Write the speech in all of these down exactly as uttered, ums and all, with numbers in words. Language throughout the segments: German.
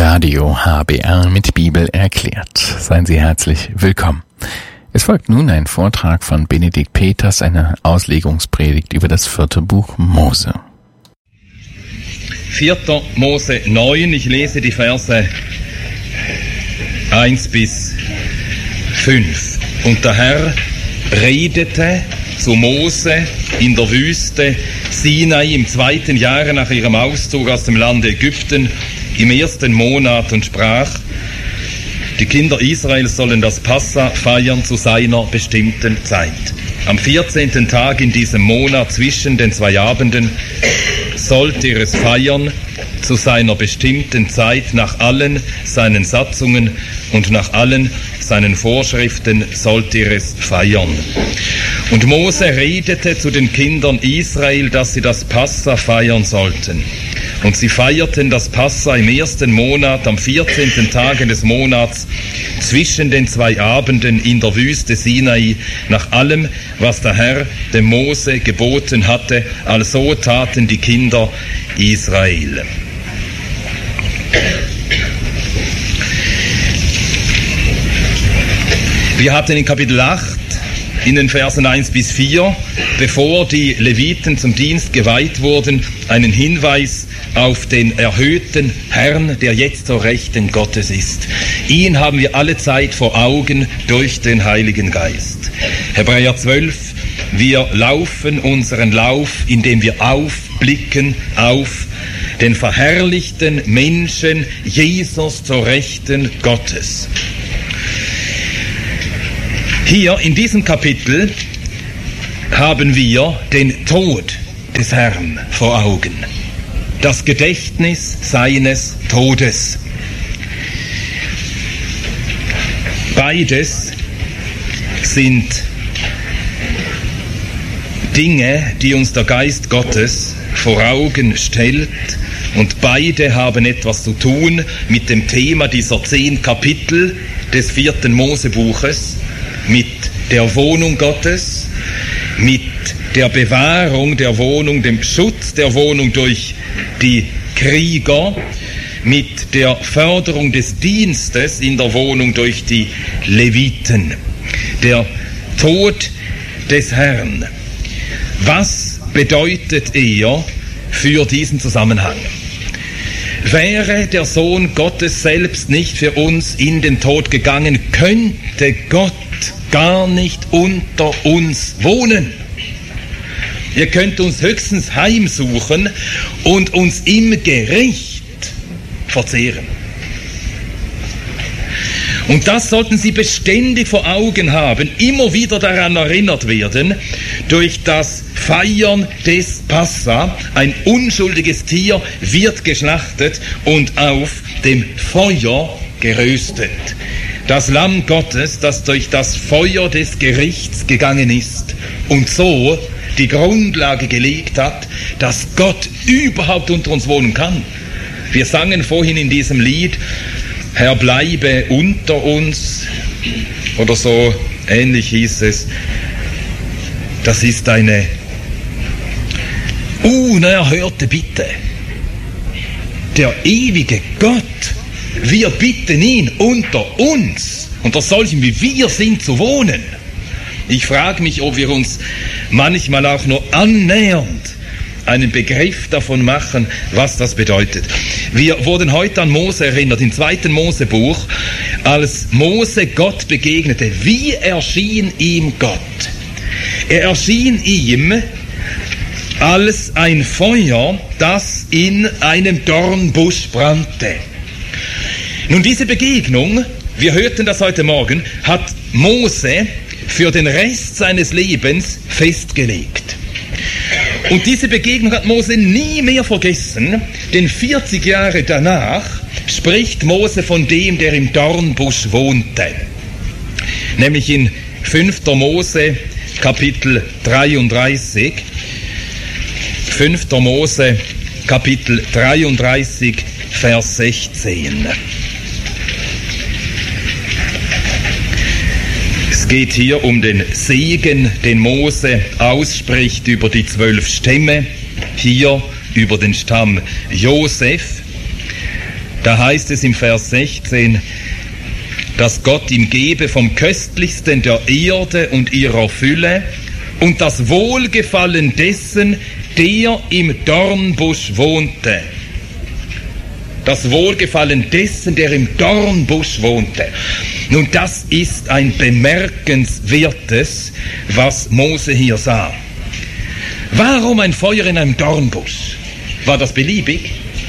Radio H B R mit Bibel erklärt. Seien Sie herzlich willkommen. Es folgt nun ein Vortrag von Benedikt Peters, eine Auslegungspredigt über das vierte Buch Mose. vierter Mose neun, ich lese die Verse eins bis fünf. Und der Herr redete zu Mose in der Wüste Sinai im zweiten Jahre nach ihrem Auszug aus dem Lande Ägypten im ersten Monat und sprach: Die Kinder Israels sollen das Passa feiern zu seiner bestimmten Zeit. Am vierzehnten Tag in diesem Monat zwischen den zwei Abenden sollt ihr es feiern zu seiner bestimmten Zeit, nach allen seinen Satzungen und nach allen seinen Vorschriften sollt ihr es feiern. Und Mose redete zu den Kindern Israel, dass sie das Passa feiern sollten. Und sie feierten das Passa im ersten Monat, am vierzehnten Tage des Monats, zwischen den zwei Abenden in der Wüste Sinai, nach allem, was der Herr dem Mose geboten hatte. Also taten die Kinder Israel. Wir hatten in Kapitel acht, in den Versen eins bis vier, bevor die Leviten zum Dienst geweiht wurden, einen Hinweis auf den erhöhten Herrn, der jetzt zur Rechten Gottes ist. Ihn haben wir alle Zeit vor Augen durch den Heiligen Geist. Hebräer zwölf, wir laufen unseren Lauf, indem wir aufblicken auf den verherrlichten Menschen, Jesus zur Rechten Gottes. Hier in diesem Kapitel haben wir den Tod des Herrn vor Augen, das Gedächtnis seines Todes. Beides sind Dinge, die uns der Geist Gottes vor Augen stellt, und beide haben etwas zu tun mit dem Thema dieser zehn Kapitel des vierten Mosebuches, mit der Wohnung Gottes, mit der Bewahrung der Wohnung, dem Schutz der Wohnung durch die Krieger, mit der Förderung des Dienstes in der Wohnung durch die Leviten. Der Tod des Herrn. Was bedeutet er für diesen Zusammenhang? Wäre der Sohn Gottes selbst nicht für uns in den Tod gegangen, könnte Gott gar nicht unter uns wohnen. Ihr könnt uns höchstens heimsuchen und uns im Gericht verzehren. Und das sollten Sie beständig vor Augen haben, immer wieder daran erinnert werden, durch das Feiern des Passa. Ein unschuldiges Tier wird geschlachtet und auf dem Feuer geröstet. Das Lamm Gottes, das durch das Feuer des Gerichts gegangen ist und so die Grundlage gelegt hat, dass Gott überhaupt unter uns wohnen kann. Wir sangen vorhin in diesem Lied: Herr, bleibe unter uns, oder so ähnlich hieß es. Das ist eine unerhörte Bitte. Der ewige Gott, wir bitten ihn, unter uns, unter solchen wie wir sind, zu wohnen. Ich frage mich, ob wir uns manchmal auch nur annähernd einen Begriff davon machen, was das bedeutet. Wir wurden heute an Mose erinnert, im zweiten Mosebuch, als Mose Gott begegnete. Wie erschien ihm Gott? Er erschien ihm als ein Feuer, das in einem Dornbusch brannte. Nun, diese Begegnung, wir hörten das heute Morgen, hat Mose für den Rest seines Lebens festgelegt. Und diese Begegnung hat Mose nie mehr vergessen, denn vierzig Jahre danach spricht Mose von dem, der im Dornbusch wohnte. Nämlich in fünfter Mose, Kapitel dreiunddreißig. fünfter Mose, Kapitel dreiunddreißig, Vers sechzehn. Es geht hier um den Segen, den Mose ausspricht über die zwölf Stämme, hier über den Stamm Josef. Da heißt es im Vers sechzehn, dass Gott ihm gebe vom Köstlichsten der Erde und ihrer Fülle und das Wohlgefallen dessen, der im Dornbusch wohnte. Das Wohlgefallen dessen, der im Dornbusch wohnte. Nun, das ist ein bemerkenswertes, was Mose hier sah. Warum ein Feuer in einem Dornbusch? War das beliebig?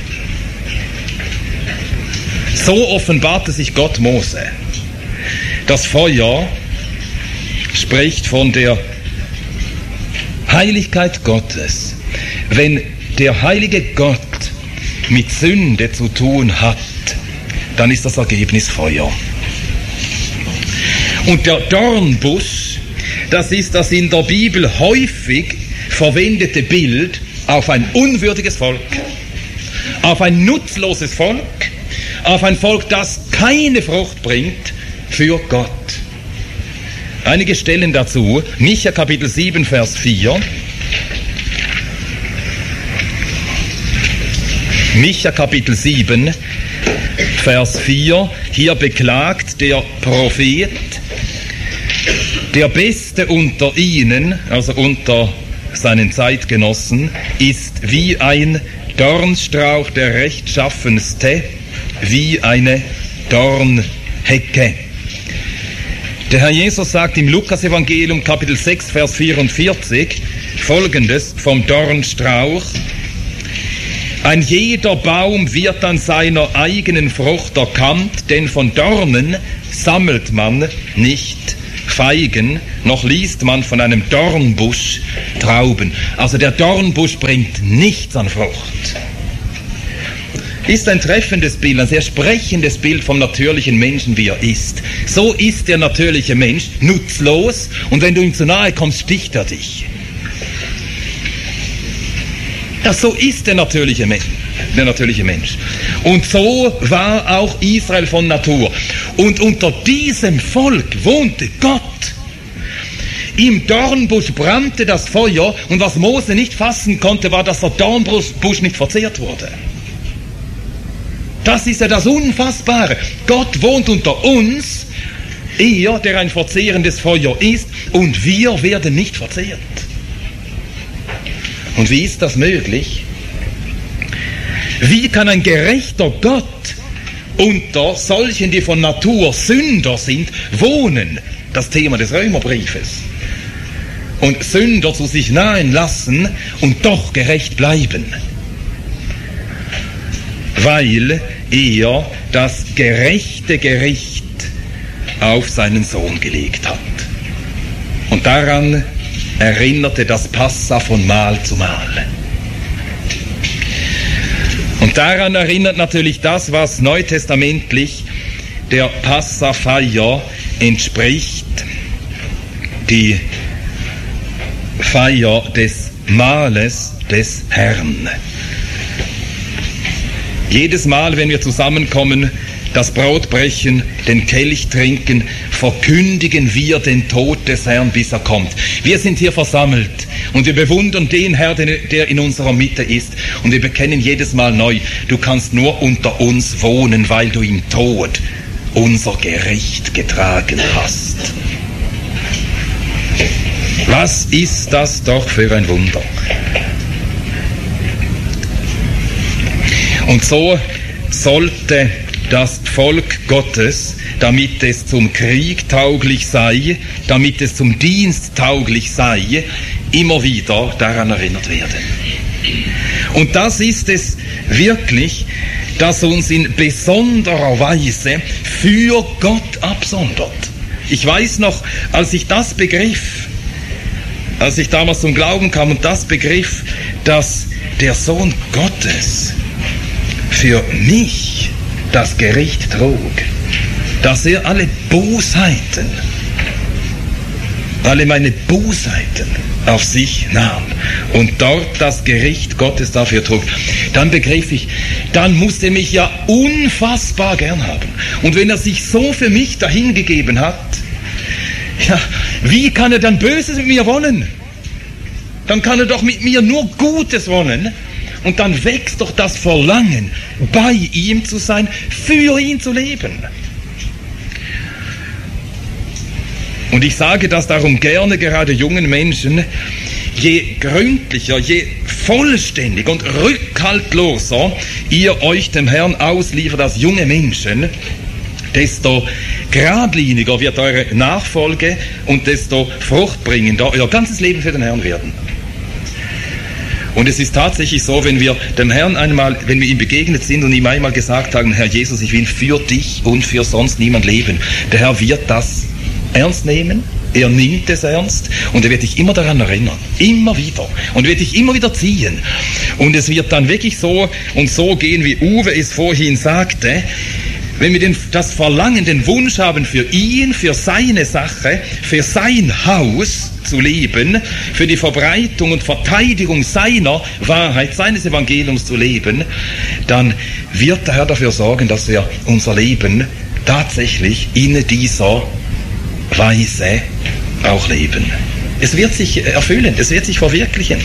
So offenbarte sich Gott Mose. Das Feuer spricht von der Heiligkeit Gottes. Wenn der heilige Gott mit Sünde zu tun hat, dann ist das Ergebnis Feuer. Und der Dornbusch, das ist das in der Bibel häufig verwendete Bild auf ein unwürdiges Volk, auf ein nutzloses Volk, auf ein Volk, das keine Frucht bringt für Gott. Einige Stellen dazu, Micha Kapitel sieben, Vers vier. Micha Kapitel sieben, Vers vier. Hier beklagt der Prophet, der Beste unter ihnen, also unter seinen Zeitgenossen, ist wie ein Dornstrauch, der rechtschaffenste, wie eine Dornhecke. Der Herr Jesus sagt im Lukas-Evangelium Kapitel sechs, Vers vierundvierzig Folgendes vom Dornstrauch: Ein jeder Baum wird an seiner eigenen Frucht erkannt, denn von Dornen sammelt man nicht Feigen, noch liest man von einem Dornbusch Trauben. Also der Dornbusch bringt nichts an Frucht. Ist ein treffendes Bild, ein sehr sprechendes Bild vom natürlichen Menschen, wie er ist. So ist der natürliche Mensch nutzlos, und wenn du ihm zu nahe kommst, sticht er dich. Ja, so ist der natürliche Mensch. Der natürliche Mensch. Und so war auch Israel von Natur. Und unter diesem Volk wohnte Gott. Im Dornbusch brannte das Feuer, und was Mose nicht fassen konnte, war, dass der Dornbusch nicht verzehrt wurde. Das ist ja das Unfassbare. Gott wohnt unter uns, er, der ein verzehrendes Feuer ist, und wir werden nicht verzehrt. Und wie ist das möglich? Wie kann ein gerechter Gott unter solchen, die von Natur Sünder sind, wohnen? Das Thema des Römerbriefes. Und Sünder zu sich nahen lassen und doch gerecht bleiben. Weil er das gerechte Gericht auf seinen Sohn gelegt hat. Und daran erinnerte das Passa von Mal zu Mal. Und daran erinnert natürlich das, was neutestamentlich der Passafeier entspricht, die Feier des Mahles des Herrn. Jedes Mal, wenn wir zusammenkommen, das Brot brechen, den Kelch trinken, verkündigen wir den Tod des Herrn, bis er kommt. Wir sind hier versammelt und wir bewundern den Herrn, der in unserer Mitte ist, und wir bekennen jedes Mal neu: Du kannst nur unter uns wohnen, weil du im Tod unser Gericht getragen hast. Was ist das doch für ein Wunder? Und so sollte das Volk Gottes, damit es zum Krieg tauglich sei, damit es zum Dienst tauglich sei, immer wieder daran erinnert werden. Und das ist es wirklich, das uns in besonderer Weise für Gott absondert. Ich weiß noch, als ich das begriff, als ich damals zum Glauben kam und das begriff, dass der Sohn Gottes für mich das Gericht trug, dass er alle Bosheiten, alle meine Bosheiten auf sich nahm und dort das Gericht Gottes dafür trug, dann begriff ich, dann muss er mich ja unfassbar gern haben. Und wenn er sich so für mich dahingegeben hat, ja, wie kann er dann Böses mit mir wollen? Dann kann er doch mit mir nur Gutes wollen. Und dann wächst doch das Verlangen, bei ihm zu sein, für ihn zu leben. Und ich sage das darum gerne gerade jungen Menschen, je gründlicher, je vollständiger und rückhaltloser ihr euch dem Herrn ausliefert als junge Menschen, desto geradliniger wird eure Nachfolge und desto fruchtbringender euer ganzes Leben für den Herrn werden. Und es ist tatsächlich so, wenn wir dem Herrn einmal, wenn wir ihm begegnet sind und ihm einmal gesagt haben, Herr Jesus, ich will für dich und für sonst niemand leben, der Herr wird das ernst nehmen, er nimmt es ernst und er wird dich immer daran erinnern, immer wieder, und wird dich immer wieder ziehen. Und es wird dann wirklich so und so gehen, wie Uwe es vorhin sagte, wenn wir den, das Verlangen, den Wunsch haben, für ihn, für seine Sache, für sein Haus zu leben, für die Verbreitung und Verteidigung seiner Wahrheit, seines Evangeliums zu leben, dann wird der Herr dafür sorgen, dass wir unser Leben tatsächlich in dieser Weise auch leben. Es wird sich erfüllen, es wird sich verwirklichen.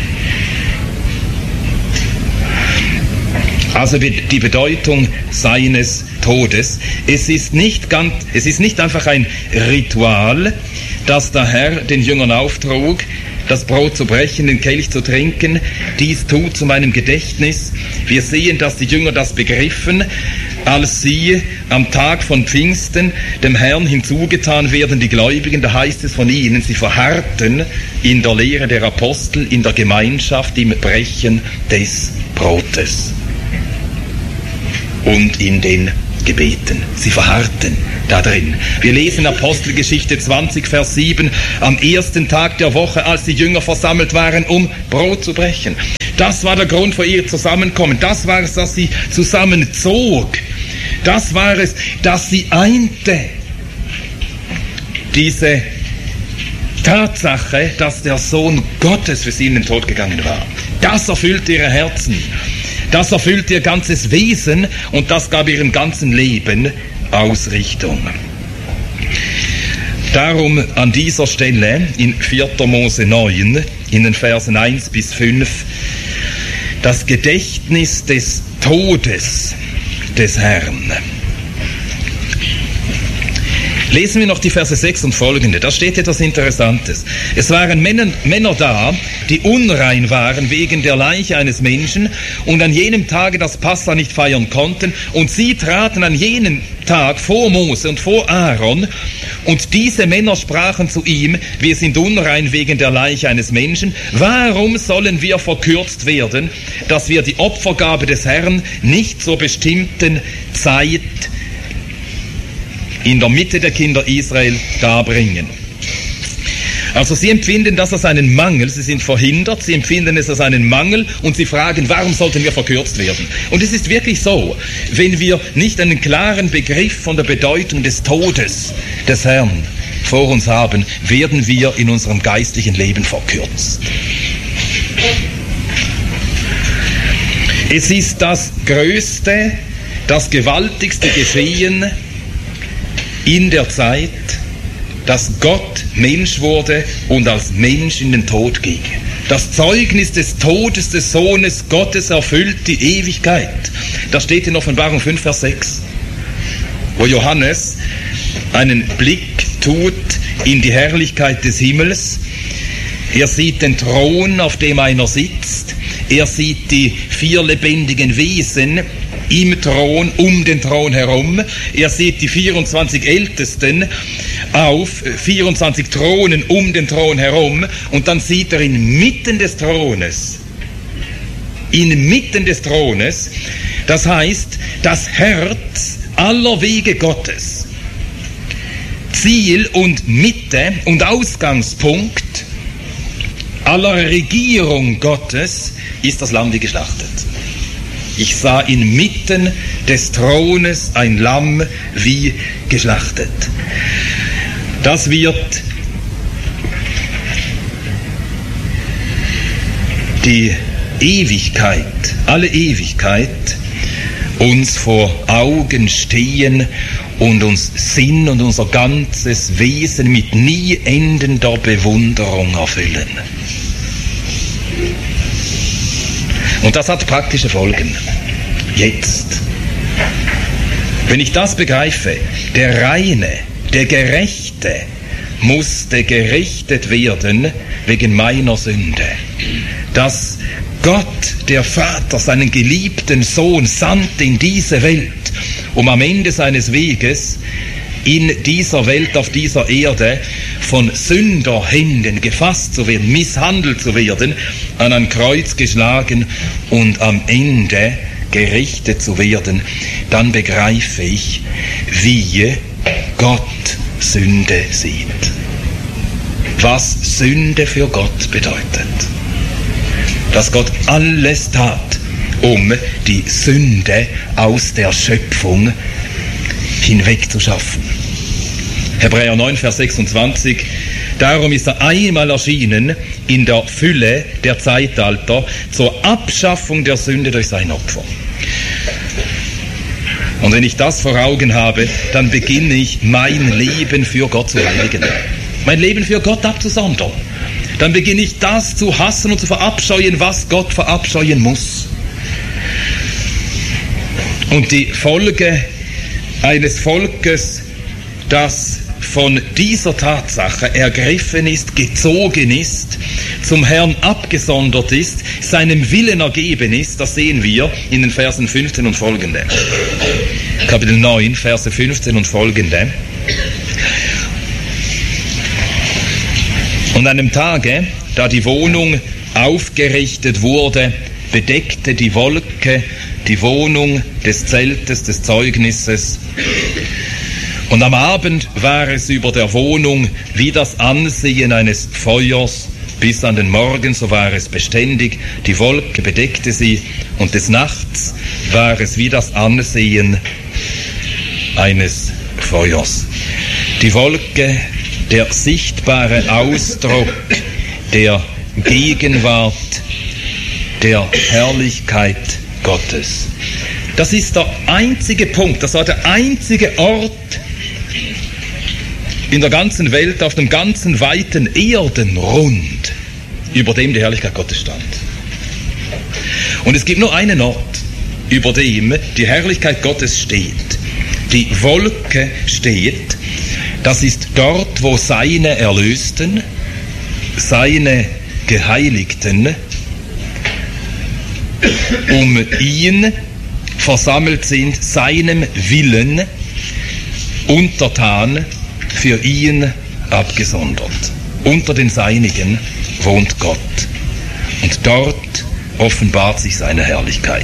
Also die Bedeutung seines Todes. Es ist nicht ganz, es ist nicht einfach ein Ritual, das der Herr den Jüngern auftrug, das Brot zu brechen, den Kelch zu trinken. Dies tut zu meinem Gedächtnis. Wir sehen, dass die Jünger das begriffen, als sie am Tag von Pfingsten dem Herrn hinzugetan werden, die Gläubigen, da heißt es von ihnen, sie verharrten in der Lehre der Apostel, in der Gemeinschaft, im Brechen des Brotes und in den Gebeten. Sie verharrten da drin. Wir lesen Apostelgeschichte zwanzig, Vers sieben, am ersten Tag der Woche, als die Jünger versammelt waren, um Brot zu brechen. Das war der Grund für ihr Zusammenkommen. Das war es, dass sie zusammenzog. Das war es, dass sie einte. Diese Tatsache, dass der Sohn Gottes für sie in den Tod gegangen war. Das erfüllte ihre Herzen. Das erfüllte ihr ganzes Wesen und das gab ihrem ganzen Leben Ausrichtung. Darum an dieser Stelle in vierter Mose neun, in den Versen eins bis fünf, das Gedächtnis des Todes des Herrn. Lesen wir noch die Verse sechs und folgende. Da steht etwas Interessantes. Es waren Männer, Männer da, die unrein waren wegen der Leiche eines Menschen und an jenem Tage das Passa nicht feiern konnten. Und sie traten an jenem Tag vor Mose und vor Aaron. Und diese Männer sprachen zu ihm, wir sind unrein wegen der Leiche eines Menschen. Warum sollen wir verkürzt werden, dass wir die Opfergabe des Herrn nicht zur bestimmten Zeit in der Mitte der Kinder Israel darbringen? Also sie empfinden das als einen Mangel, sie sind verhindert, sie empfinden es als einen Mangel und sie fragen, warum sollten wir verkürzt werden? Und es ist wirklich so, wenn wir nicht einen klaren Begriff von der Bedeutung des Todes des Herrn vor uns haben, werden wir in unserem geistlichen Leben verkürzt. Es ist das größte, das gewaltigste Geschehen in der Zeit, dass Gott Mensch wurde und als Mensch in den Tod ging. Das Zeugnis des Todes des Sohnes Gottes erfüllt die Ewigkeit. Das steht in Offenbarung fünf, Vers sechs, wo Johannes einen Blick tut in die Herrlichkeit des Himmels. Er sieht den Thron, auf dem einer sitzt. Er sieht die vier lebendigen Wesen im Thron, um den Thron herum. Er sieht die vierundzwanzig Ältesten auf vierundzwanzig Thronen um den Thron herum und dann sieht er inmitten des Thrones, inmitten des Thrones, das heißt, das Herz aller Wege Gottes, Ziel und Mitte und Ausgangspunkt aller Regierung Gottes ist das Lamm wie geschlachtet. Ich sah inmitten des Thrones ein Lamm wie geschlachtet. Das wird die Ewigkeit, alle Ewigkeit uns vor Augen stehen und uns Sinn und unser ganzes Wesen mit nie endender Bewunderung erfüllen. Und das hat praktische Folgen. Jetzt. Wenn ich das begreife, der Reine, der Gerechte musste gerichtet werden wegen meiner Sünde. Dass Gott, der Vater, seinen geliebten Sohn sandte in diese Welt, um am Ende seines Weges in dieser Welt, auf dieser Erde, von Sünderhänden gefasst zu werden, misshandelt zu werden, an ein Kreuz geschlagen und am Ende gerichtet zu werden, dann begreife ich, wie Gott Sünde sieht. Was Sünde für Gott bedeutet. Dass Gott alles tat, um die Sünde aus der Schöpfung hinwegzuschaffen. Hebräer neun, Vers sechsundzwanzig. Darum ist er einmal erschienen in der Fülle der Zeitalter zur Abschaffung der Sünde durch sein Opfer. Und wenn ich das vor Augen habe, dann beginne ich, mein Leben für Gott zu heiligen. Mein Leben für Gott abzusondern. Dann beginne ich das zu hassen und zu verabscheuen, was Gott verabscheuen muss. Und die Folge eines Volkes, das von dieser Tatsache ergriffen ist, gezogen ist, zum Herrn abgesondert ist, seinem Willen ergeben ist, das sehen wir in den Versen fünfzehn und folgende. Kapitel neun, Verse fünfzehn und folgende. Und an einem Tage, da die Wohnung aufgerichtet wurde, bedeckte die Wolke die Wohnung des Zeltes, des Zeugnisses. Und am Abend war es über der Wohnung wie das Ansehen eines Feuers, bis an den Morgen, so war es beständig, die Wolke bedeckte sie, und des Nachts war es wie das Ansehen eines Feuers. Die Wolke, der sichtbare Ausdruck der Gegenwart, der Herrlichkeit Gottes. Das ist der einzige Punkt, das war der einzige Ort in der ganzen Welt, auf dem ganzen weiten Erdenrund, über dem die Herrlichkeit Gottes stand. Und es gibt nur einen Ort, über dem die Herrlichkeit Gottes steht. Die Wolke steht, das ist dort, wo seine Erlösten, seine Geheiligten um ihn versammelt sind, seinem Willen untertan, für ihn abgesondert. Unter den Seinigen wohnt Gott. Und dort offenbart sich seine Herrlichkeit.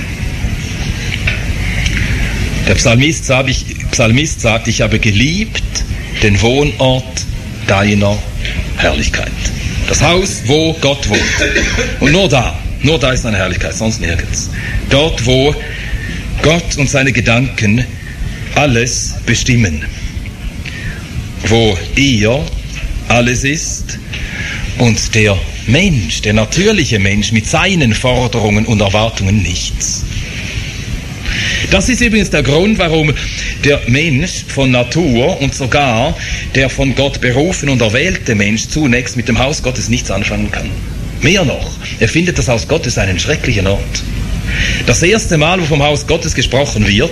Der Psalmist sagt, ich, Psalmist sagt, ich habe geliebt den Wohnort deiner Herrlichkeit. Das Haus, wo Gott wohnt. Und nur da, nur da ist seine Herrlichkeit, sonst nirgends. Dort, wo Gott und seine Gedanken alles bestimmen. Wo er alles ist und der Mensch, der natürliche Mensch mit seinen Forderungen und Erwartungen nichts. Das ist übrigens der Grund, warum der Mensch von Natur und sogar der von Gott berufene und erwählte Mensch zunächst mit dem Haus Gottes nichts anfangen kann. Mehr noch, er findet das Haus Gottes einen schrecklichen Ort. Das erste Mal, wo vom Haus Gottes gesprochen wird,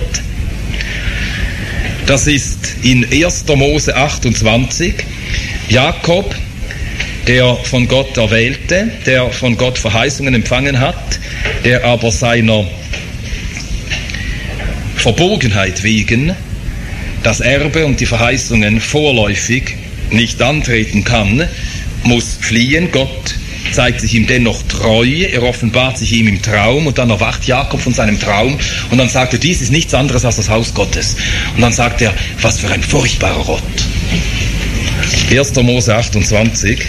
das ist in erster Mose achtundzwanzig. Jakob, der von Gott erwählte, der von Gott Verheißungen empfangen hat, der aber seiner Verbogenheit wegen das Erbe und die Verheißungen vorläufig nicht antreten kann, muss fliehen. Gott zeigt sich ihm dennoch treu, er offenbart sich ihm im Traum, und dann erwacht Jakob von seinem Traum und dann sagt er, dies ist nichts anderes als das Haus Gottes. Und dann sagt er, was für ein furchtbarer Ort. erster Mose achtundzwanzig.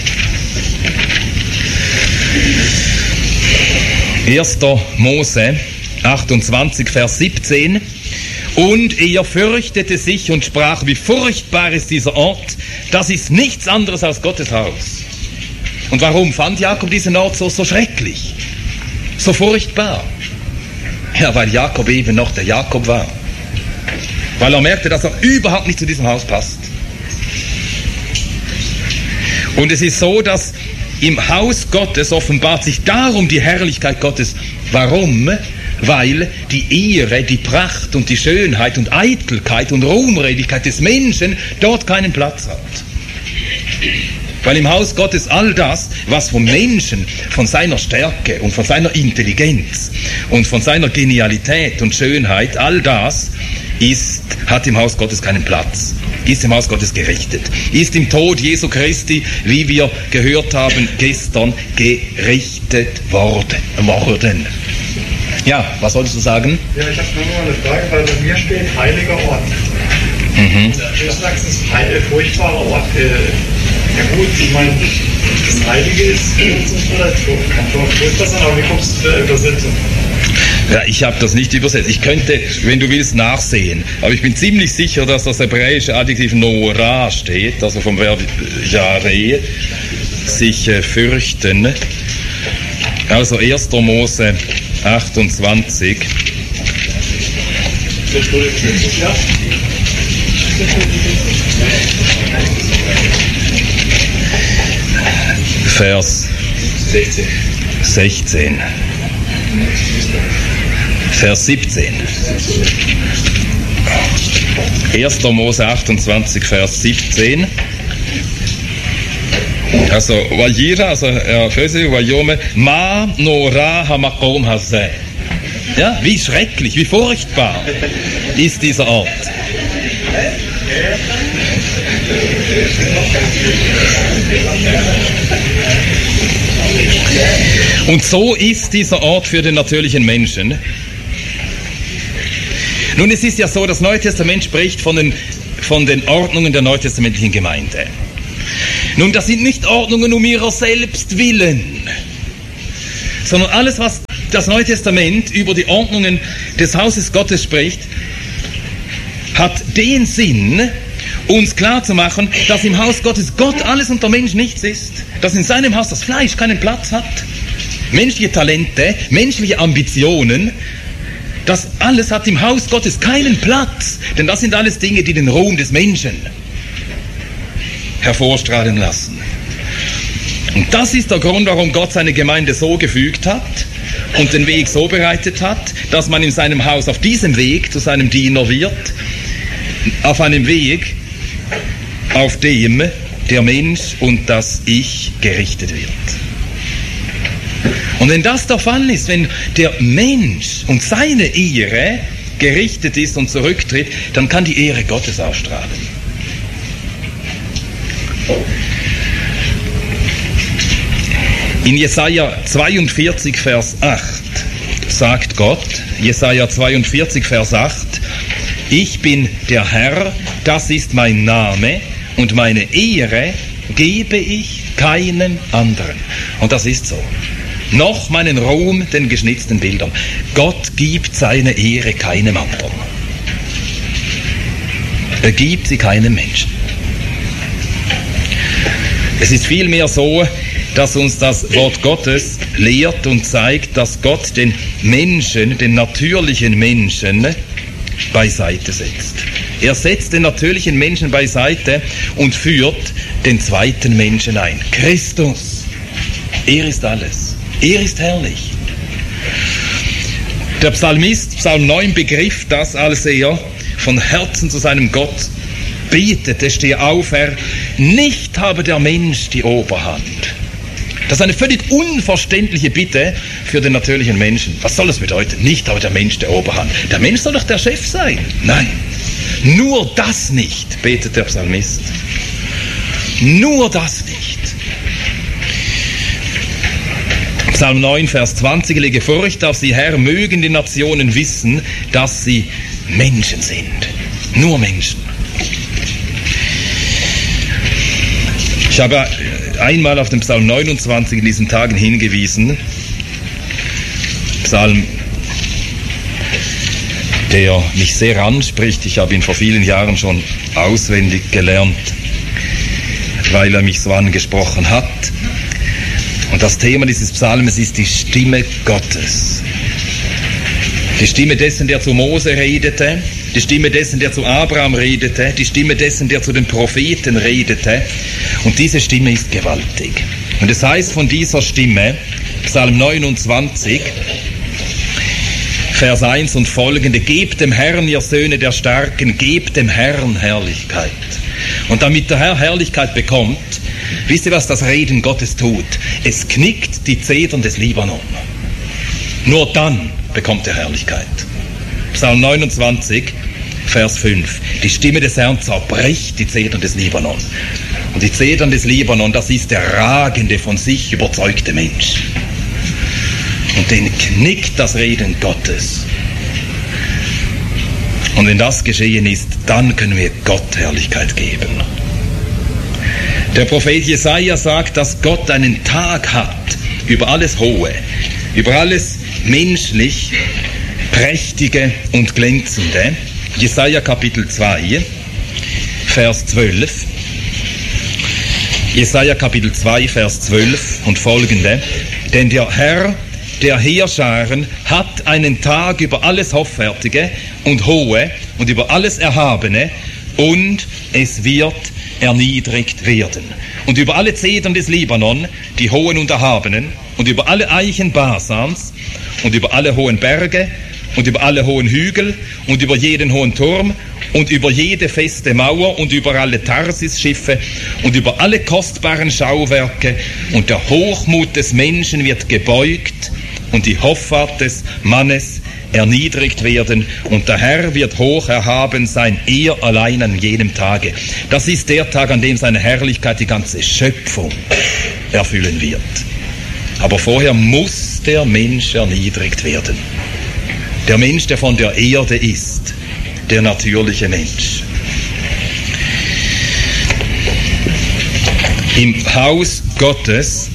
erster Mose achtundzwanzig, Vers siebzehn. Und er fürchtete sich und sprach, wie furchtbar ist dieser Ort, das ist nichts anderes als Gottes Haus. Und warum fand Jakob diesen Ort so, so schrecklich, so furchtbar? Ja, weil Jakob eben noch der Jakob war. Weil er merkte, dass er überhaupt nicht zu diesem Haus passt. Und es ist so, dass im Haus Gottes offenbart sich darum die Herrlichkeit Gottes Warum? Weil die Ehre, die Pracht und die Schönheit und Eitelkeit und Ruhmredigkeit des Menschen dort keinen Platz hat. Weil im Haus Gottes all das, was vom Menschen, von seiner Stärke und von seiner Intelligenz und von seiner Genialität und Schönheit, all das ist, hat im Haus Gottes keinen Platz, ist im Haus Gottes gerichtet, ist im Tod Jesu Christi, wie wir gehört haben gestern, gerichtet worden. worden. Ja, was solltest du sagen? Ja, ich habe nur noch eine Frage, weil bei mir steht heiliger Ort. Mhm. Du sagst, es ist ein heil, furchtbarer Ort. Äh, ja gut, ich meine, das Heilige ist vielleicht kann schon furchtbar sein, aber wie kommst du zu der Übersetzung? Ja, ich habe das nicht übersetzt. Ich könnte, wenn du willst, nachsehen. Aber ich bin ziemlich sicher, dass das hebräische Adjektiv Nora steht, also vom Verb Yare, sich äh, fürchten. Also erster Mose achtundzwanzig. Ja. Vers sechzehn. Vers siebzehn. erster Mose achtundzwanzig, Vers siebzehn. Also, Vayira, also, Vayome, Ma Nora Hamakom Hazeh. Ja, wie schrecklich, wie furchtbar ist dieser Ort. Und so ist dieser Ort für den natürlichen Menschen. Nun, es ist ja so, das Neue Testament spricht von den, von den Ordnungen der neutestamentlichen Gemeinde. Nun, das sind nicht Ordnungen um ihrer selbst willen, sondern alles, was das Neue Testament über die Ordnungen des Hauses Gottes spricht, hat den Sinn, uns klarzumachen, dass im Haus Gottes Gott alles und der Mensch nichts ist, dass in seinem Haus das Fleisch keinen Platz hat, menschliche Talente, menschliche Ambitionen, das alles hat im Haus Gottes keinen Platz, denn das sind alles Dinge, die den Ruhm des Menschen hervorstrahlen lassen. Und das ist der Grund, warum Gott seine Gemeinde so gefügt hat und den Weg so bereitet hat, dass man in seinem Haus auf diesem Weg zu seinem Diener wird, auf einem Weg, auf dem der Mensch und das Ich gerichtet wird. Und wenn das der Fall ist, wenn der Mensch und seine Ehre gerichtet ist und zurücktritt, dann kann die Ehre Gottes ausstrahlen. In Jesaja zweiundvierzig, Vers acht sagt Gott, Jesaja zweiundvierzig, Vers acht, ich bin der Herr, das ist mein Name und meine Ehre gebe ich keinem anderen. Und das ist so. Noch meinen Ruhm den geschnitzten Bildern. Gott gibt seine Ehre keinem anderen. Er gibt sie keinem Menschen. Es ist vielmehr so, dass uns das Wort Gottes lehrt und zeigt, dass Gott den Menschen, den natürlichen Menschen, beiseite setzt. Er setzt den natürlichen Menschen beiseite und führt den zweiten Menschen ein. Christus. Er ist alles. Er ist herrlich. Der Psalmist, Psalm neun, begriff das, als er von Herzen zu seinem Gott betete, stehe auf, Herr, nicht habe der Mensch die Oberhand. Das ist eine völlig unverständliche Bitte für den natürlichen Menschen. Was soll das bedeuten? Nicht habe der Mensch die Oberhand. Der Mensch soll doch der Chef sein. Nein, nur das nicht, betet der Psalmist. Nur das nicht. Psalm neun, Vers zwanzig, lege Furcht auf sie, Herr, mögen die Nationen wissen, dass sie Menschen sind. Nur Menschen. Ich habe einmal auf den Psalm neunundzwanzig in diesen Tagen hingewiesen. Psalm, der mich sehr anspricht. Ich habe ihn vor vielen Jahren schon auswendig gelernt, weil er mich so angesprochen hat. Und das Thema dieses Psalmes ist die Stimme Gottes. Die Stimme dessen, der zu Mose redete, die Stimme dessen, der zu Abraham redete, die Stimme dessen, der zu den Propheten redete. Und diese Stimme ist gewaltig. Und es heißt von dieser Stimme, Psalm neunundzwanzig, Vers eins und folgende: Gebt dem Herrn, ihr Söhne der Starken, gebt dem Herrn Herrlichkeit. Und damit der Herr Herrlichkeit bekommt, wisst ihr, was das Reden Gottes tut? Es knickt die Zedern des Libanon. Nur dann bekommt er Herrlichkeit. Psalm neunundzwanzig, Vers fünf. Die Stimme des Herrn zerbricht die Zedern des Libanon. Und die Zedern des Libanon, das ist der ragende, von sich überzeugte Mensch. Und den knickt das Reden Gottes. Und wenn das geschehen ist, dann können wir Gott Herrlichkeit geben. Der Prophet Jesaja sagt, dass Gott einen Tag hat über alles Hohe, über alles menschlich Prächtige und Glänzende. Jesaja Kapitel zwei, Vers zwölf. Jesaja Kapitel zwei, Vers zwölf und folgende: Denn der Herr der Heerscharen hat einen Tag über alles Hoffärtige und Hohe und über alles Erhabene, und es wird erniedrigt werden. Und über alle Zedern des Libanon, die Hohen und Erhabenen, und über alle Eichen Basans, und über alle hohen Berge, und über alle hohen Hügel, und über jeden hohen Turm, und über jede feste Mauer, und über alle Tarsis-Schiffe, und über alle kostbaren Schauwerke, und der Hochmut des Menschen wird gebeugt, und die Hoffart des Mannes erniedrigt werden, und der Herr wird hoch erhaben sein, er allein an jenem Tage. Das ist der Tag, an dem seine Herrlichkeit die ganze Schöpfung erfüllen wird. Aber vorher muss der Mensch erniedrigt werden. Der Mensch, der von der Erde ist, der natürliche Mensch. Im Haus Gottes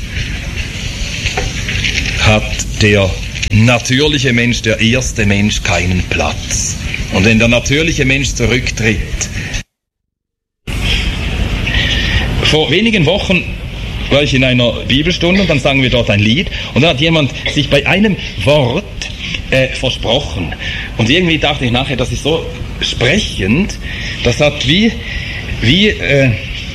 hat der natürliche Mensch, der erste Mensch, keinen Platz. Und wenn der natürliche Mensch zurücktritt. Vor wenigen Wochen war ich in einer Bibelstunde und dann sangen wir dort ein Lied und da hat jemand sich bei einem Wort äh, versprochen. Und irgendwie dachte ich nachher, das ist so sprechend, das hat wie, wie äh,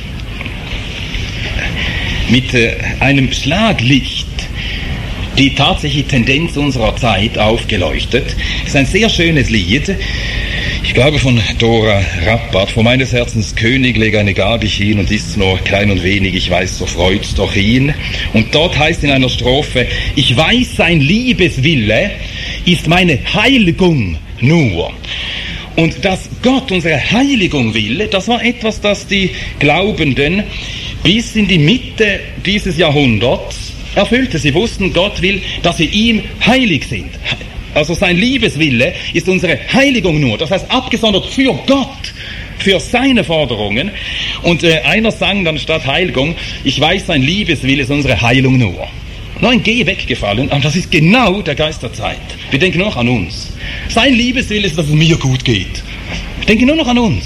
mit äh, einem Schlaglicht die tatsächliche Tendenz unserer Zeit aufgeleuchtet. Es ist ein sehr schönes Lied, ich glaube von Dora Rappert: Vor meines Herzens König leg eine Gabe ich hin, und ist's nur klein und wenig, ich weiß, so freut's doch ihn. Und dort heißt in einer Strophe: Ich weiß, sein Liebeswille ist meine Heiligung nur. Und dass Gott unsere Heiligung will, das war etwas, das die Glaubenden bis in die Mitte dieses Jahrhunderts erfüllte. Sie wussten, Gott will, dass wir ihm heilig sind. Also sein Liebeswille ist unsere Heiligung nur. Das heißt, abgesondert für Gott, für seine Forderungen. Und äh, einer sang dann statt Heiligung: Ich weiß, sein Liebeswille ist unsere Heilung nur. Nur ein G weggefallen, aber das ist genau der Geist der Zeit. Wir denken nur noch an uns. Sein Liebeswille ist, dass es mir gut geht. Ich denke nur noch an uns.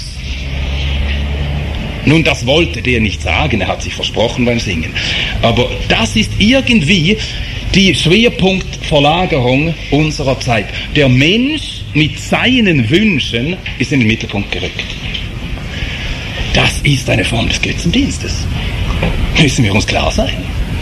Nun, das wollte der nicht sagen, er hat sich versprochen beim Singen. Aber das ist irgendwie die Schwerpunktverlagerung unserer Zeit. Der Mensch mit seinen Wünschen ist in den Mittelpunkt gerückt. Das ist eine Form des Götzendienstes. Müssen wir uns klar sein.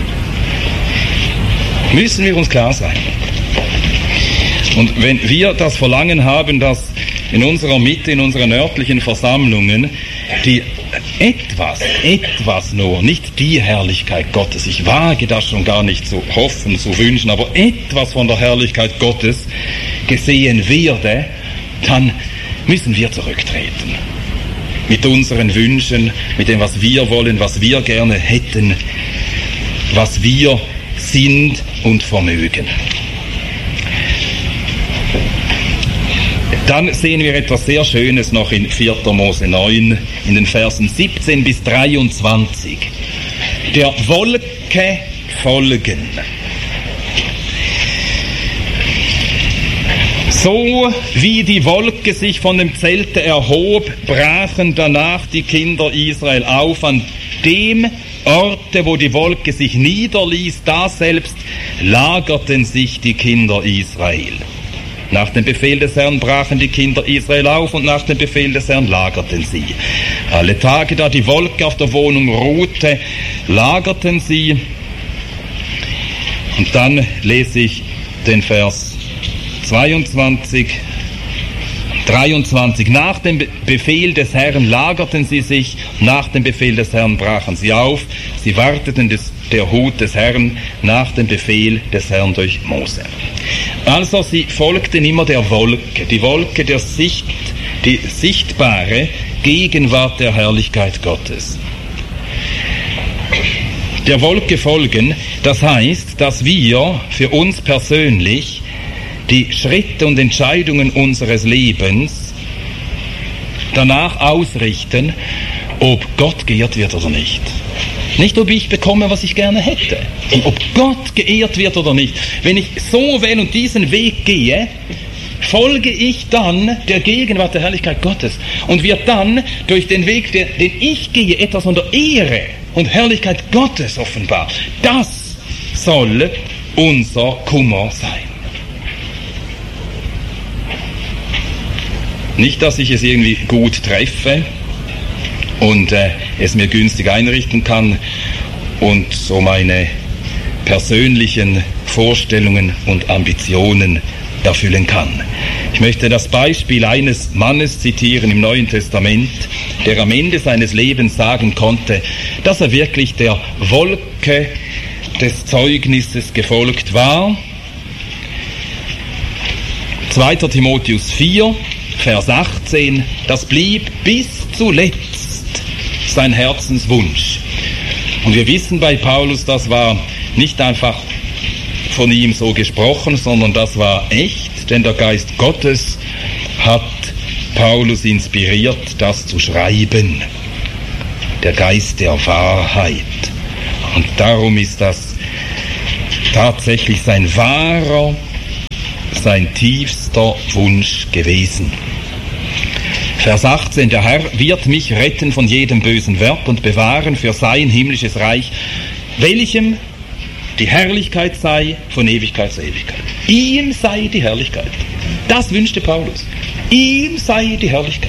Müssen wir uns klar sein. Und wenn wir das Verlangen haben, dass in unserer Mitte, in unseren örtlichen Versammlungen, die etwas, etwas nur, nicht die Herrlichkeit Gottes, ich wage das schon gar nicht zu hoffen, zu wünschen, aber etwas von der Herrlichkeit Gottes gesehen werde, dann müssen wir zurücktreten. Mit unseren Wünschen, mit dem, was wir wollen, was wir gerne hätten, was wir sind und vermögen. Dann sehen wir etwas sehr Schönes noch in vierter Mose neun, in den Versen siebzehn bis dreiundzwanzig. Der Wolke folgen. So wie die Wolke sich von dem Zelte erhob, brachen danach die Kinder Israel auf. An dem Orte, wo die Wolke sich niederließ, da selbst lagerten sich die Kinder Israel. Nach dem Befehl des Herrn brachen die Kinder Israel auf und nach dem Befehl des Herrn lagerten sie. Alle Tage, da die Wolke auf der Wohnung ruhte, lagerten sie. Und dann lese ich den Vers zweiundzwanzig, dreiundzwanzig. Nach dem Befehl des Herrn lagerten sie sich, nach dem Befehl des Herrn brachen sie auf, sie warteten des, der Hut des Herrn nach dem Befehl des Herrn durch Mose. Also sie folgten immer der Wolke, die Wolke der Sicht, die sichtbare Gegenwart der Herrlichkeit Gottes. Der Wolke folgen, das heißt, dass wir für uns persönlich die Schritte und Entscheidungen unseres Lebens danach ausrichten, ob Gott geehrt wird oder nicht. Nicht, ob ich bekomme, was ich gerne hätte, sondern ob Gott geehrt wird oder nicht. Wenn ich so wähle und diesen Weg gehe, folge ich dann der Gegenwart der Herrlichkeit Gottes und wird dann durch den Weg, den ich gehe, etwas von der Ehre und Herrlichkeit Gottes offenbar. Das soll unser Kummer sein. Nicht, dass ich es irgendwie gut treffe und äh, es mir günstig einrichten kann und so meine persönlichen Vorstellungen und Ambitionen erfüllen kann. Ich möchte das Beispiel eines Mannes zitieren im Neuen Testament, der am Ende seines Lebens sagen konnte, dass er wirklich der Wolke des Zeugnisses gefolgt war. zweiter Timotheus vier, Vers achtzehn, das blieb bis zuletzt sein Herzenswunsch. Und wir wissen bei Paulus, das war nicht einfach von ihm so gesprochen, sondern das war echt, denn der Geist Gottes hat Paulus inspiriert, das zu schreiben. Der Geist der Wahrheit. Und darum ist das tatsächlich sein wahrer, sein tiefster Wunsch gewesen. Vers achtzehn, der Herr wird mich retten von jedem bösen Werk und bewahren für sein himmlisches Reich, welchem die Herrlichkeit sei von Ewigkeit zu Ewigkeit. Ihm sei die Herrlichkeit. Das wünschte Paulus. Ihm sei die Herrlichkeit.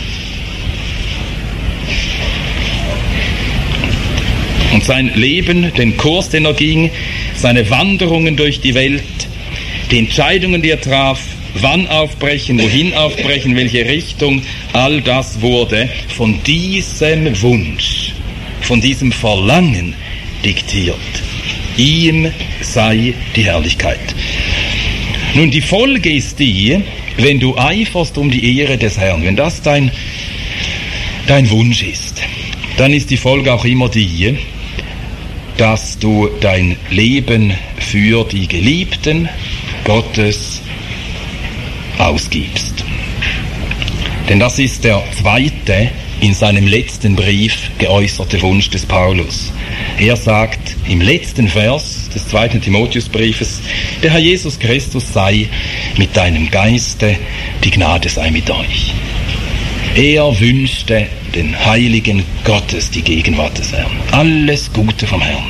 Und sein Leben, den Kurs, den er ging, seine Wanderungen durch die Welt, die Entscheidungen, die er traf, wann aufbrechen, wohin aufbrechen, welche Richtung, all das wurde von diesem Wunsch, von diesem Verlangen diktiert. Ihm sei die Herrlichkeit. Nun, die Folge ist die, wenn du eiferst um die Ehre des Herrn, wenn das dein, dein Wunsch ist, dann ist die Folge auch immer die, dass du dein Leben für die Geliebten Gottes ausgibst. Denn das ist der zweite in seinem letzten Brief geäußerte Wunsch des Paulus. Er sagt im letzten Vers des zweiten Timotheusbriefes, der Herr Jesus Christus sei mit deinem Geiste, die Gnade sei mit euch. Er wünschte den Heiligen Gottes die Gegenwart des Herrn. Alles Gute vom Herrn.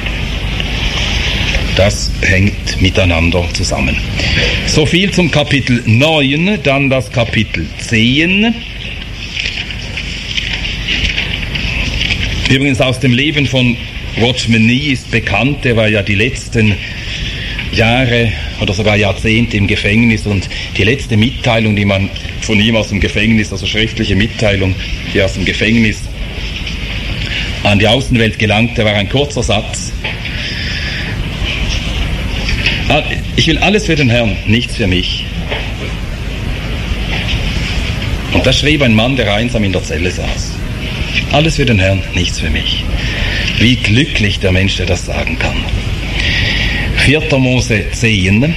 Das hängt miteinander zusammen. So viel zum Kapitel neun, dann das Kapitel zehn. Übrigens aus dem Leben von Watchman Nee ist bekannt, der war ja die letzten Jahre oder sogar Jahrzehnte im Gefängnis und die letzte Mitteilung, die man von ihm aus dem Gefängnis, also schriftliche Mitteilung, die aus dem Gefängnis an die Außenwelt gelangte, war ein kurzer Satz. Ich will alles für den Herrn, nichts für mich. Und das schrieb ein Mann, der einsam in der Zelle saß. Alles für den Herrn, nichts für mich. Wie glücklich der Mensch, der das sagen kann. vierter Mose zehn.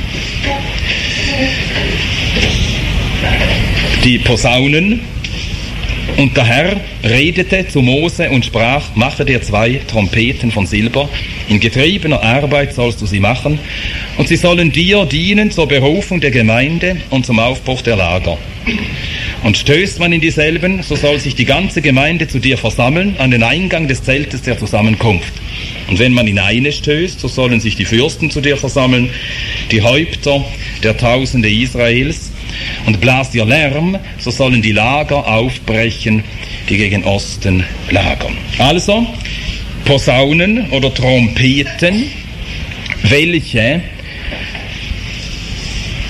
Die Posaunen. Und der Herr redete zu Mose und sprach, mache dir zwei Trompeten von Silber, in getriebener Arbeit sollst du sie machen, und sie sollen dir dienen zur Berufung der Gemeinde und zum Aufbruch der Lager. Und stößt man in dieselben, so soll sich die ganze Gemeinde zu dir versammeln, an den Eingang des Zeltes der Zusammenkunft. Und wenn man in eine stößt, so sollen sich die Fürsten zu dir versammeln, die Häupter der Tausende Israels, und blasst ihr Lärm, so sollen die Lager aufbrechen, die gegen Osten lagern. Also, Posaunen oder Trompeten, welche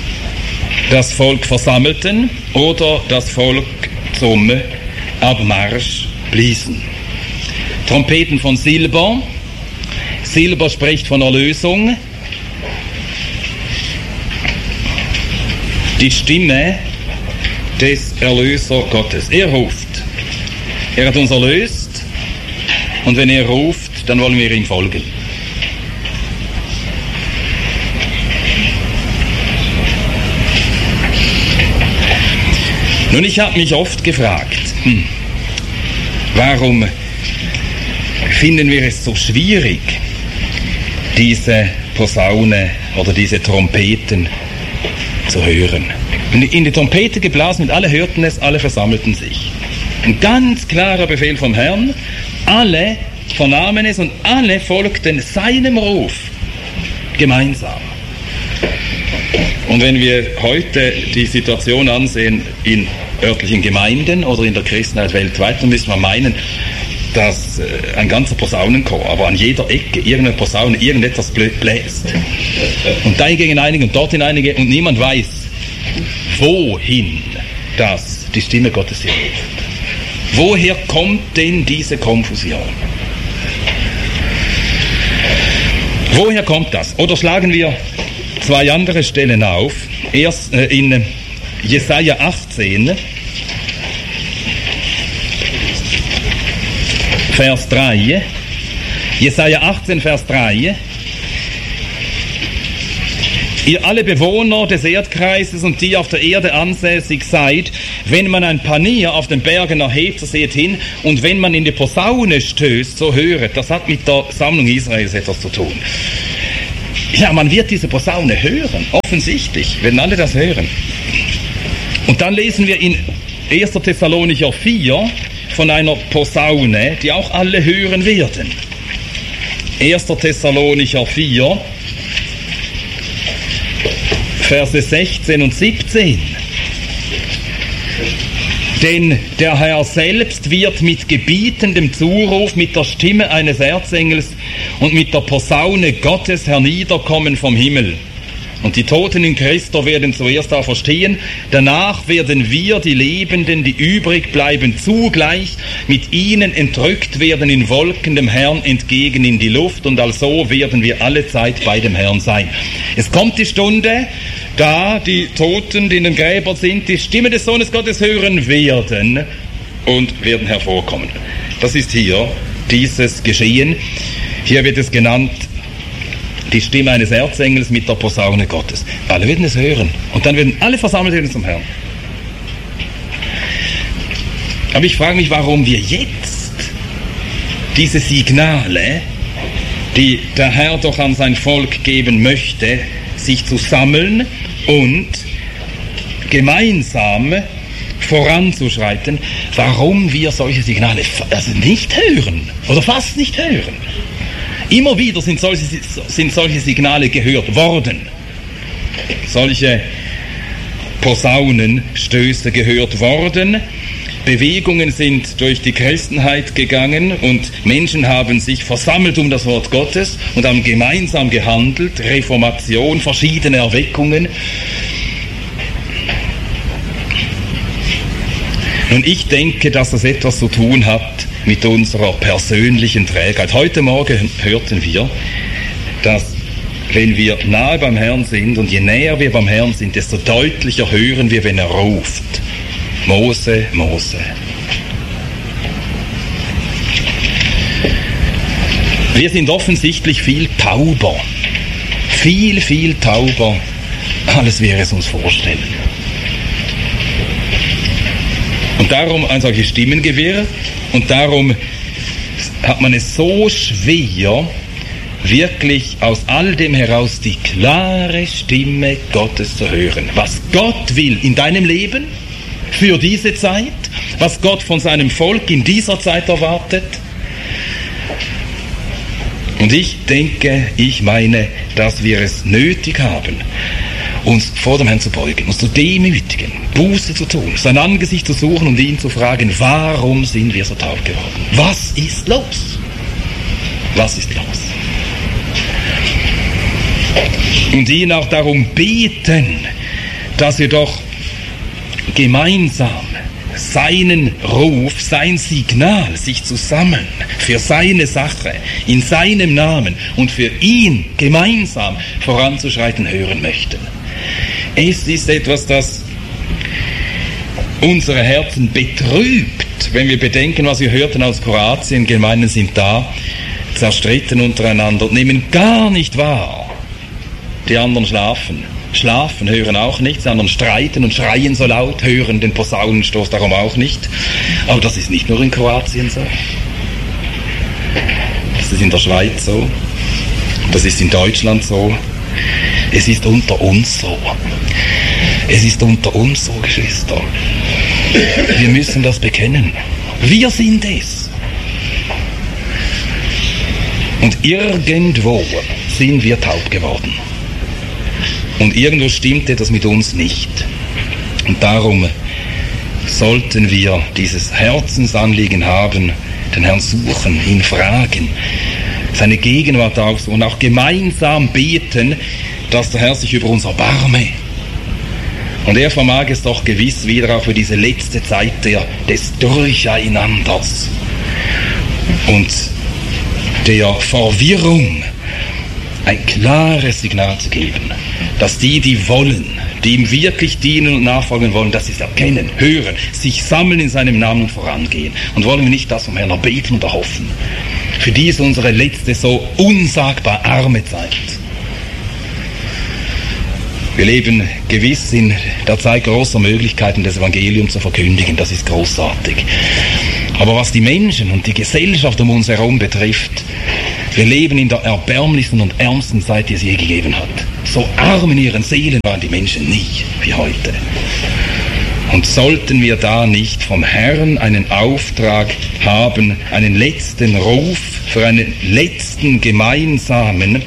das Volk versammelten oder das Volk zum Abmarsch bliesen. Trompeten von Silber. Silber spricht von Erlösung. Die Stimme des Erlöser Gottes. Er ruft. Er hat uns erlöst. Und wenn er ruft, dann wollen wir ihm folgen. Nun, ich habe mich oft gefragt, hm, warum finden wir es so schwierig, diese Posaune oder diese Trompeten zu hören? In die Trompete geblasen und alle hörten es, alle versammelten sich. Ein ganz klarer Befehl vom Herrn, alle vernahmen es und alle folgten seinem Ruf gemeinsam. Und wenn wir heute die Situation ansehen in örtlichen Gemeinden oder in der Christenheit weltweit, dann müssen wir meinen, dass äh, ein ganzer Posaunenchor, aber an jeder Ecke irgendeine Posaune irgendetwas bläst. Und da gegen einige und dorthin einige und niemand weiß, wohin das die Stimme Gottes hier ruft. Woher kommt denn diese Konfusion? Woher kommt das? Oder schlagen wir zwei andere Stellen auf. Erst äh, in Jesaja achtzehn, Vers drei. Jesaja achtzehn, Vers drei. Ihr alle Bewohner des Erdkreises und die auf der Erde ansässig seid, wenn man ein Panier auf den Bergen erhebt, so seht hin, und wenn man in die Posaune stößt, so höret. Das hat mit der Sammlung Israels etwas zu tun. Ja, man wird diese Posaune hören, offensichtlich, werden alle das hören. Und dann lesen wir in erster Thessalonicher vier von einer Posaune, die auch alle hören werden. erster Thessalonicher vier, Verse sechzehn und siebzehn. Denn der Herr selbst wird mit gebietendem Zuruf, mit der Stimme eines Erzengels und mit der Posaune Gottes herniederkommen vom Himmel. Und die Toten in Christo werden zuerst auferstehen, danach werden wir, die Lebenden, die übrig bleiben, zugleich mit ihnen entrückt werden in Wolken dem Herrn entgegen in die Luft, und also werden wir alle Zeit bei dem Herrn sein. Es kommt die Stunde, da die Toten, die in den Gräbern sind, die Stimme des Sohnes Gottes hören werden und werden hervorkommen. Das ist hier dieses Geschehen. Hier wird es genannt, die Stimme eines Erzengels mit der Posaune Gottes. Alle werden es hören. Und dann werden alle versammelt werden zum Herrn. Aber ich frage mich, warum wir jetzt diese Signale, die der Herr doch an sein Volk geben möchte, sich zu sammeln und gemeinsam voranzuschreiten, warum wir solche Signale also nicht hören oder fast nicht hören. Immer wieder sind solche, sind solche Signale gehört worden. Solche Posaunenstöße gehört worden. Bewegungen sind durch die Christenheit gegangen und Menschen haben sich versammelt um das Wort Gottes und haben gemeinsam gehandelt. Reformation, verschiedene Erweckungen. Und ich denke, dass das etwas zu tun hat mit unserer persönlichen Trägheit. Heute Morgen hörten wir, dass wenn wir nahe beim Herrn sind und je näher wir beim Herrn sind, desto deutlicher hören wir, wenn er ruft. Mose, Mose. Wir sind offensichtlich viel tauber. Viel, viel tauber, als wir es uns vorstellen. Und darum ein solches Stimmengewirr. Und darum hat man es so schwer, wirklich aus all dem heraus die klare Stimme Gottes zu hören. Was Gott will in deinem Leben, für diese Zeit, was Gott von seinem Volk in dieser Zeit erwartet. Und ich denke, ich meine, dass wir es nötig haben, uns vor dem Herrn zu beugen, uns zu demütigen, Buße zu tun, sein Angesicht zu suchen und ihn zu fragen, warum sind wir so taub geworden? Was ist los? Was ist los? Und ihn auch darum beten, dass wir doch gemeinsam seinen Ruf, sein Signal, sich zu sammeln für seine Sache, in seinem Namen und für ihn gemeinsam voranzuschreiten hören möchten. Es ist etwas, das unsere Herzen betrübt, wenn wir bedenken, was wir hörten aus Kroatien. Gemeinden sind da, zerstritten untereinander und nehmen gar nicht wahr. Die anderen schlafen. Schlafen, hören auch nichts, die anderen streiten und schreien so laut, hören den Posaunenstoß darum auch nicht. Aber das ist nicht nur in Kroatien so. Das ist in der Schweiz so. Das ist in Deutschland so. Es ist unter uns so. Es ist unter uns so, Geschwister. Wir müssen das bekennen. Wir sind es. Und irgendwo sind wir taub geworden. Und irgendwo stimmt etwas mit uns nicht. Und darum sollten wir dieses Herzensanliegen haben, den Herrn suchen, ihn fragen, seine Gegenwart aufsuchen und auch gemeinsam beten, dass der Herr sich über uns erbarme. Und er vermag es doch gewiss wieder auch für diese letzte Zeit der, des Durcheinanders und der Verwirrung ein klares Signal zu geben, dass die, die wollen, die ihm wirklich dienen und nachfolgen wollen, dass sie es erkennen, hören, sich sammeln in seinem Namen und vorangehen. Und wollen wir nicht das vom Herrn erbeten und erhoffen. Für die ist unsere letzte so unsagbar arme Zeit. Wir leben gewiss in der Zeit großer Möglichkeiten, das Evangelium zu verkündigen. Das ist großartig. Aber was die Menschen und die Gesellschaft um uns herum betrifft, wir leben in der erbärmlichsten und ärmsten Zeit, die es je gegeben hat. So arm in ihren Seelen waren die Menschen nie wie heute. Und sollten wir da nicht vom Herrn einen Auftrag haben, einen letzten Ruf für einen letzten gemeinsamen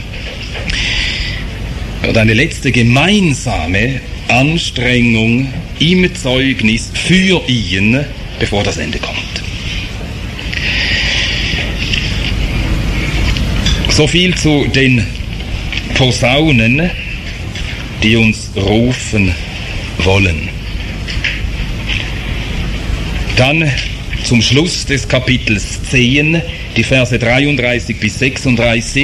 oder eine letzte gemeinsame Anstrengung im Zeugnis für ihn, bevor das Ende kommt. So viel zu den Posaunen, die uns rufen wollen. Dann zum Schluss des Kapitels zehn, die Verse dreiunddreißig bis sechsunddreißig.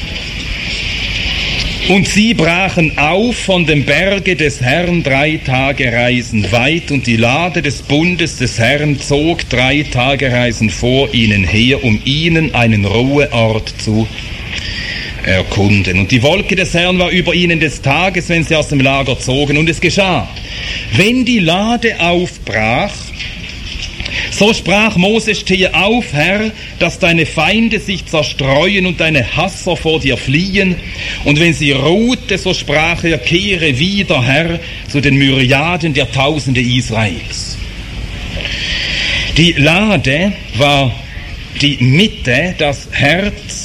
Und sie brachen auf von dem Berge des Herrn drei Tage Reisen weit, und die Lade des Bundes des Herrn zog drei Tage Reisen vor ihnen her, um ihnen einen Ruheort zu erkunden. Und die Wolke des Herrn war über ihnen des Tages, wenn sie aus dem Lager zogen. Und es geschah, wenn die Lade aufbrach, so sprach Mose: Stehe auf, Herr, dass deine Feinde sich zerstreuen und deine Hasser vor dir fliehen. Und wenn sie ruhte, so sprach er: Kehre wieder, Herr, zu den Myriaden der Tausende Israels. Die Lade war die Mitte, das Herz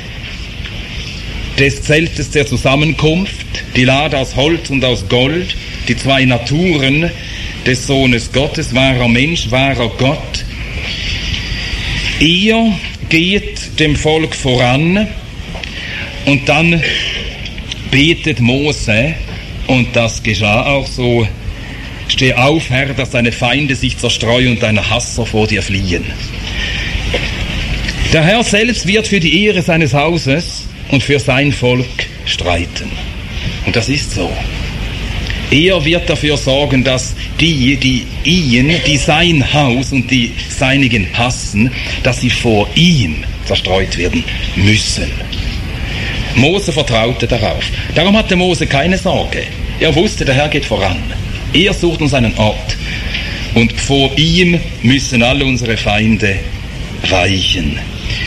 des Zeltes der Zusammenkunft, die Lade aus Holz und aus Gold, die zwei Naturen des Sohnes Gottes, wahrer Mensch, wahrer Gott. Er geht dem Volk voran und dann betet Mose, und das geschah auch so: Steh auf, Herr, dass deine Feinde sich zerstreuen und deine Hasser vor dir fliehen. Der Herr selbst wird für die Ehre seines Hauses und für sein Volk streiten. Und das ist so. Er wird dafür sorgen, dass die, die ihn, die sein Haus und die Seinigen hassen, dass sie vor ihm zerstreut werden müssen. Mose vertraute darauf. Darum hatte Mose keine Sorge. Er wusste, der Herr geht voran. Er sucht uns einen Ort. Und vor ihm müssen alle unsere Feinde weichen.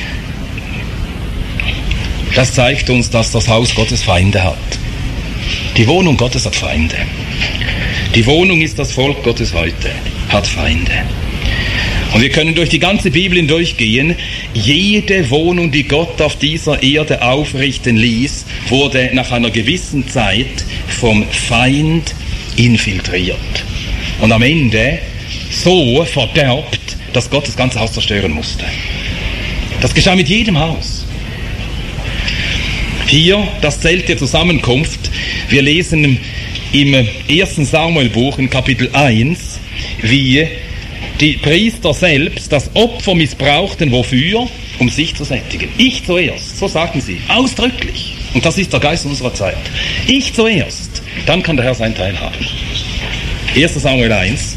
Das zeigt uns, dass das Haus Gottes Feinde hat. Die Wohnung Gottes hat Feinde. Die Wohnung ist das Volk Gottes heute, hat Feinde. Und wir können durch die ganze Bibel hindurchgehen. Jede Wohnung, die Gott auf dieser Erde aufrichten ließ, wurde nach einer gewissen Zeit vom Feind infiltriert. Und am Ende so verderbt, dass Gott das ganze Haus zerstören musste. Das geschah mit jedem Haus. Hier das Zelt der Zusammenkunft. Wir lesen im ersten Samuelbuch in Kapitel eins, wie die Priester selbst das Opfer missbrauchten, wofür? Um sich zu sättigen. Ich zuerst, so sagen sie, ausdrücklich. Und das ist der Geist unserer Zeit. Ich zuerst, dann kann der Herr seinen Teil haben. erster Samuel eins,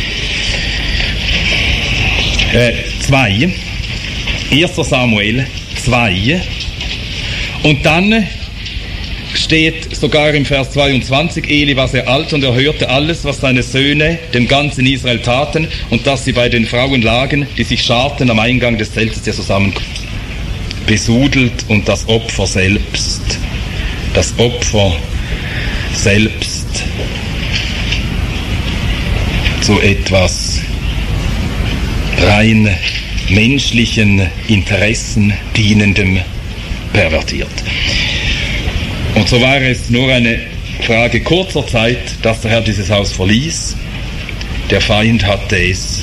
äh, zwei, erster Samuel zwei, und dann steht sogar im Vers zweiundzwanzig, Eli war sehr alt und er hörte alles, was seine Söhne dem ganzen Israel taten und dass sie bei den Frauen lagen, die sich scharten am Eingang des Zeltes der Zusammenkunft. Besudelt und das Opfer selbst, das Opfer selbst zu etwas rein menschlichen Interessen dienendem pervertiert. Und so war es nur eine Frage kurzer Zeit, dass der Herr dieses Haus verließ. Der Feind hatte es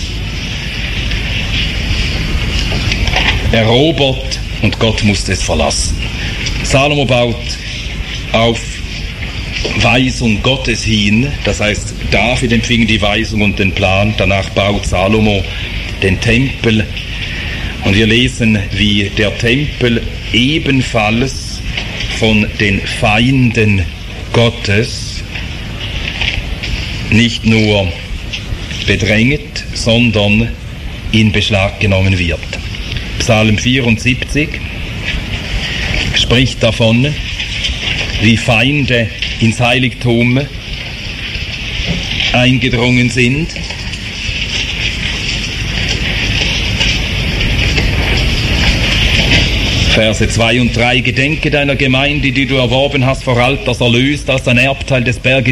erobert und Gott musste es verlassen. Salomo baut auf Weisung Gottes hin, das heißt, David empfing die Weisung und den Plan, danach baut Salomo den Tempel und wir lesen, wie der Tempel ebenfalls von den Feinden Gottes nicht nur bedrängt, sondern in Beschlag genommen wird. Psalm vierundsiebzig spricht davon, wie Feinde ins Heiligtum eingedrungen sind. Verse zwei und drei, gedenke deiner Gemeinde, die du erworben hast vor Alters erlöst, als ein Erbteil des Berges